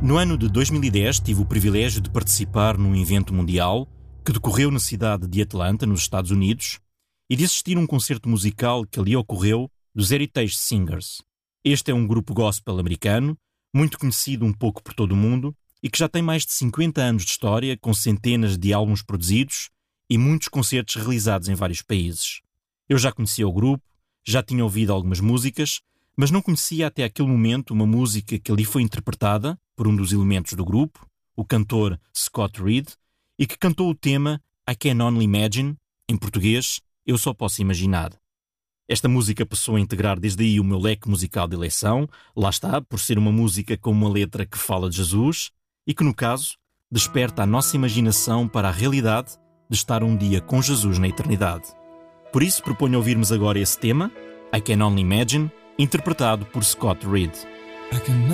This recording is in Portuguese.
No ano de 2010 tive o privilégio de participar num evento mundial que decorreu na cidade de Atlanta, nos Estados Unidos, e de assistir a um concerto musical que ali ocorreu dos Heritage Singers. Este é um grupo gospel americano, muito conhecido um pouco por todo o mundo e que já tem mais de 50 anos de história, com centenas de álbuns produzidos e muitos concertos realizados em vários países. Eu já conhecia o grupo, já tinha ouvido algumas músicas, mas não conhecia até aquele momento uma música que ali foi interpretada por um dos elementos do grupo, o cantor Scott Reed, e que cantou o tema I Can Only Imagine, em português, Eu Só Posso Imaginar. Esta música passou a integrar desde aí o meu leque musical de eleição, lá está, por ser uma música com uma letra que fala de Jesus e que, no caso, desperta a nossa imaginação para a realidade de estar um dia com Jesus na eternidade. Por isso, proponho ouvirmos agora esse tema, I Can Only Imagine, interpretado por Scott Reed. I can